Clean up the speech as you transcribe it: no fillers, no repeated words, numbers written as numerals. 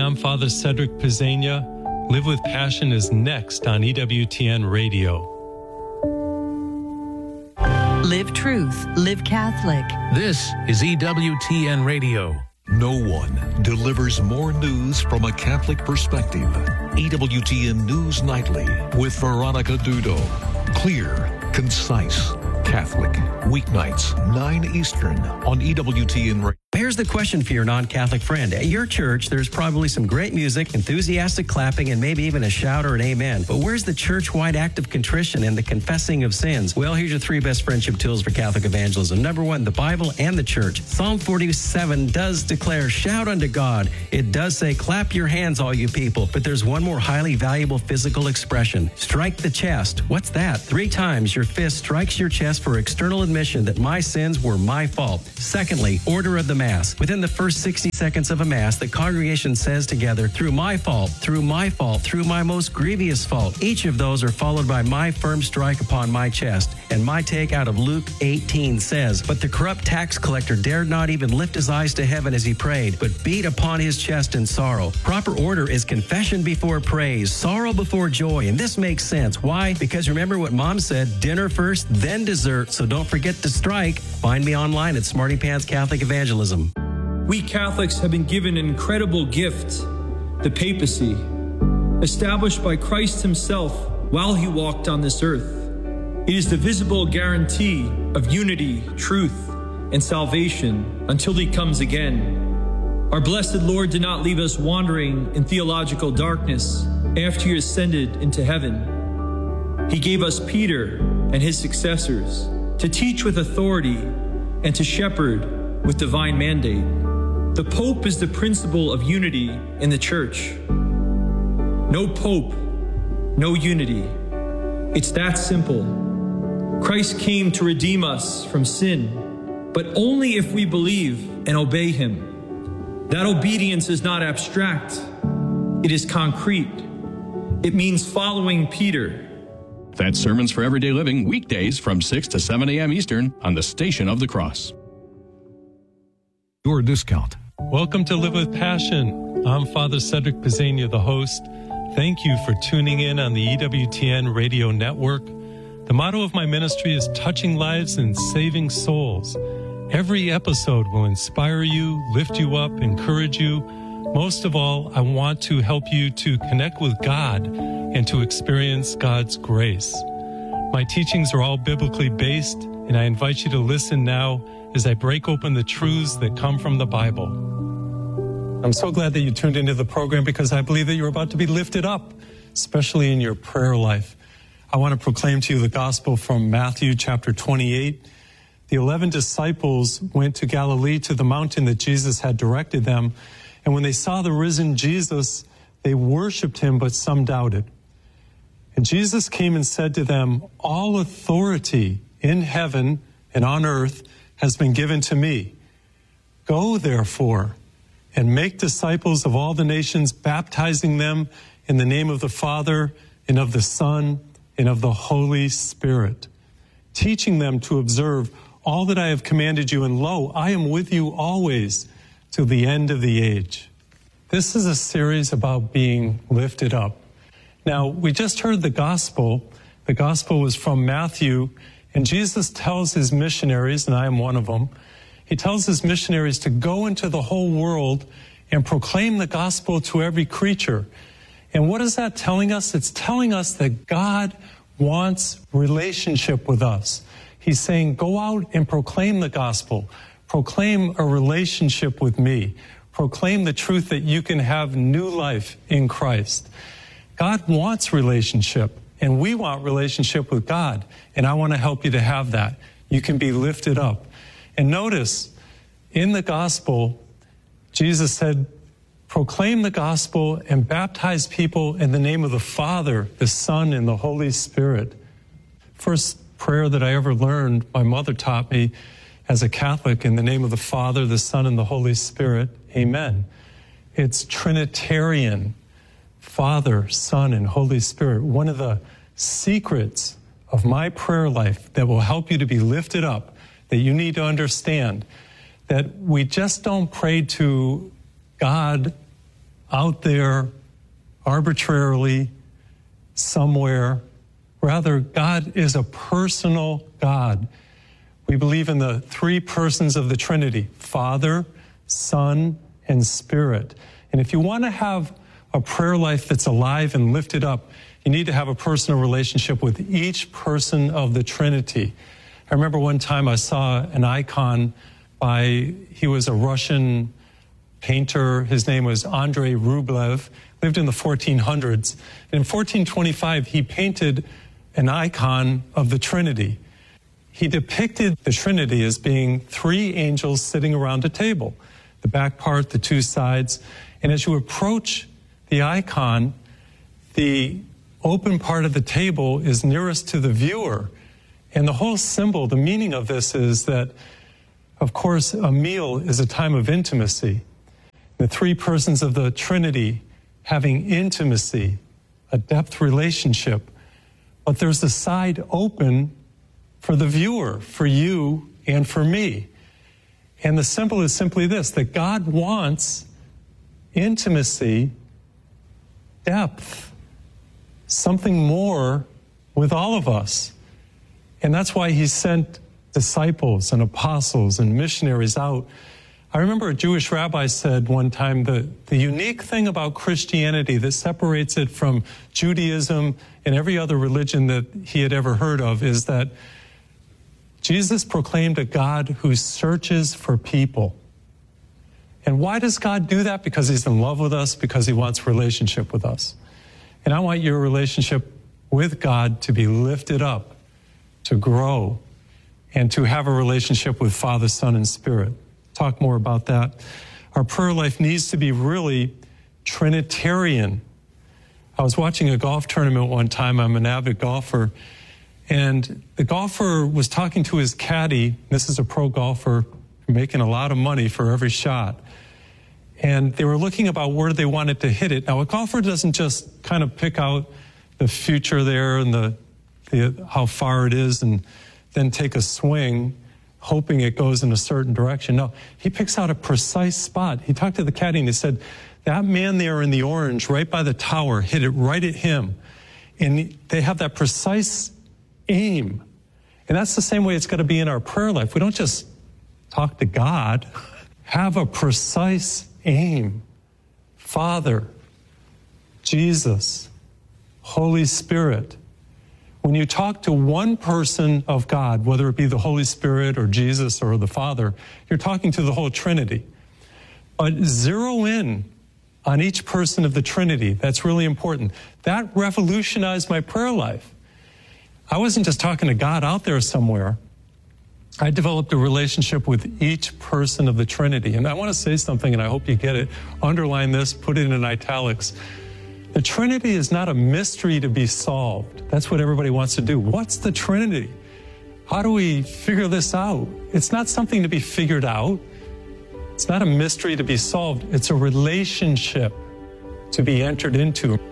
I'm Father Cedric Pizzania. Live with Passion is next on EWTN Radio. Live Truth, Live Catholic. This is EWTN Radio. No one delivers more news from a Catholic perspective. EWTN News Nightly with Veronica Dudo. Clear, concise, Catholic. Weeknights, 9 Eastern on EWTN Radio. Here's the question for your non-Catholic friend. At your church, there's probably some great music, enthusiastic clapping, and maybe even a shout or an amen. But where's the church-wide act of contrition and the confessing of sins? Well, here's your 3 best friendship tools for Catholic evangelism. Number 1, the Bible and the church. Psalm 47 does declare, shout unto God. It does say, clap your hands, all you people. But there's one more highly valuable physical expression. Strike the chest. What's that? 3 times your fist strikes your chest for external admission that my sins were my fault. Secondly, order of the Mass. Within the first 60 seconds of a Mass, the congregation says together, through my fault, through my fault, through my most grievous fault. Each of those are followed by my firm strike upon my chest. And my take out of Luke 18 says, but the corrupt tax collector dared not even lift his eyes to heaven as he prayed, but beat upon his chest in sorrow. Proper order is confession before praise, sorrow before joy, and this makes sense. Why? Because remember what Mom said, dinner first, then dessert, so don't forget to strike. Find me online at Smarty Pants Catholic Evangelism. We Catholics have been given an incredible gift, the papacy, established by Christ himself while he walked on this earth. It is the visible guarantee of unity, truth, and salvation until he comes again. Our blessed Lord did not leave us wandering in theological darkness after he ascended into heaven. He gave us Peter and his successors to teach with authority and to shepherd with divine mandate. The Pope is the principle of unity in the Church. No Pope, no unity. It's that simple. Christ came to redeem us from sin, but only if we believe and obey him. That obedience is not abstract. It is concrete. It means following Peter. That's Sermons for Everyday Living, weekdays from 6 to 7 a.m. Eastern on the Station of the Cross. Your discount. Welcome to Live with Passion. I'm Father Cedric Pizzania, the host. Thank you for tuning in on the EWTN radio network. The motto of my ministry is touching lives and saving souls. Every episode will inspire you, lift you up, encourage you. Most of all, I want to help you to connect with God and to experience God's grace. My teachings are all biblically based, and I invite you to listen now as I break open the truths that come from the Bible. I'm so glad that you tuned into the program because I believe that you're about to be lifted up, especially in your prayer life. I want to proclaim to you the gospel from Matthew chapter 28. The 11 disciples went to Galilee to the mountain that Jesus had directed them. And when they saw the risen Jesus, they worshiped him, but some doubted. And Jesus came and said to them, all authority in heaven and on earth has been given to me. Go, therefore, and make disciples of all the nations, baptizing them in the name of the Father and of the Son and of the Holy Spirit, teaching them to observe all that I have commanded you, and lo, I am with you always till the end of the age. This is a series about being lifted up. Now, we just heard the gospel. The gospel was from Matthew, and Jesus tells his missionaries, and I am one of them, he tells his missionaries to go into the whole world and proclaim the gospel to every creature. And what is that telling us? It's telling us that God wants relationship with us. He's saying, go out and proclaim the gospel. Proclaim a relationship with me. Proclaim the truth that you can have new life in Christ. God wants relationship, and we want relationship with God. And I want to help you to have that. You can be lifted up. And notice, in the gospel, Jesus said, proclaim the gospel and baptize people in the name of the Father, the Son, and the Holy Spirit. First prayer that I ever learned, my mother taught me as a Catholic, in the name of the Father, the Son, and the Holy Spirit. Amen. It's Trinitarian, Father, Son, and Holy Spirit. One of the secrets of my prayer life that will help you to be lifted up, that you need to understand, that we just don't pray to God out there arbitrarily somewhere. Rather, God is a personal God. We believe in the three persons of the Trinity, Father, Son, and Spirit. And if you want to have a prayer life that's alive and lifted up, you need to have a personal relationship with each person of the Trinity. I remember one time I saw an icon he was a Russian painter. His name was Andrei Rublev, lived in the 1400s. And in 1425, he painted an icon of the Trinity. He depicted the Trinity as being three angels sitting around a table, the back part, the two sides. And as you approach the icon, the open part of the table is nearest to the viewer. And the whole symbol, the meaning of this is that, of course, a meal is a time of intimacy. The three persons of the Trinity having intimacy, a depth relationship. But there's a side open for the viewer, for you and for me. And the symbol is simply this, that God wants intimacy, depth, something more with all of us. And that's why he sent disciples and apostles and missionaries out. I remember a Jewish rabbi said one time that the unique thing about Christianity that separates it from Judaism and every other religion that he had ever heard of is that Jesus proclaimed a God who searches for people. And why does God do that? Because he's in love with us, because he wants relationship with us. And I want your relationship with God to be lifted up, to grow, and to have a relationship with Father, Son, and Spirit. Talk more about that. Our prayer life needs to be really Trinitarian. I was watching a golf tournament one time. I'm an avid golfer. And the golfer was talking to his caddy. This is a pro golfer making a lot of money for every shot. And they were looking about where they wanted to hit it. Now, a golfer doesn't just kind of pick out the future there and how far it is and then take a swing, hoping it goes in a certain direction. No, he picks out a precise spot. He talked to the caddy and he said, that man there in the orange right by the tower, hit it right at him. And they have that precise aim. And that's the same way it's got to be in our prayer life. We don't just talk to God. Have a precise aim. Father, Jesus, Holy Spirit. When you talk to one person of God, whether it be the Holy Spirit or Jesus or the Father, you're talking to the whole Trinity. But zero in on each person of the Trinity. That's really important. That revolutionized my prayer life. I wasn't just talking to God out there somewhere. I developed a relationship with each person of the Trinity. And I want to say something, and I hope you get it. Underline this, put it in italics. The Trinity is not a mystery to be solved. That's what everybody wants to do. What's the Trinity? How do we figure this out? It's not something to be figured out. It's not a mystery to be solved. It's a relationship to be entered into.